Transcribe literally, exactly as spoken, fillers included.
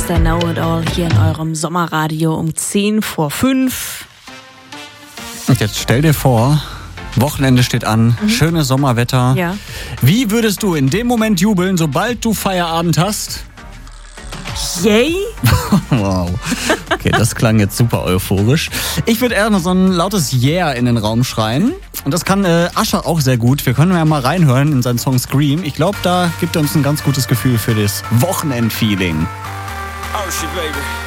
Mister Know It All hier in eurem Sommerradio um zehn vor fünf. Und jetzt stell dir vor, Wochenende steht an, mhm. schönes Sommerwetter. Ja. Wie würdest du in dem Moment jubeln, sobald du Feierabend hast? Yay! Wow. Okay, das klang jetzt super euphorisch. Ich würde eher noch so ein lautes Yeah in den Raum schreien. Und das kann äh, Usher auch sehr gut. Wir können ja mal reinhören in seinen Song Scream. Ich glaube, da gibt er uns ein ganz gutes Gefühl für das Wochenend-Feeling. Oh shit, baby.